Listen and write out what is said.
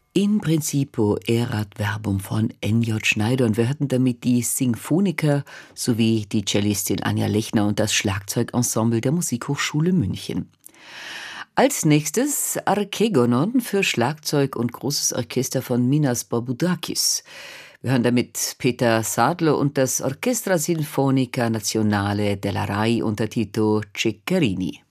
In Principio erat verbum von N.J. Schneider und wir hörten damit die Sinfoniker sowie die Cellistin Anja Lechner und das Schlagzeugensemble der Musikhochschule München. Als nächstes Arkegonon für Schlagzeug und großes Orchester von Minas Boboudakis. Wir hören damit Peter Sadler und das Orchestra Sinfonica Nazionale della Rai unter Tito Ceccarini.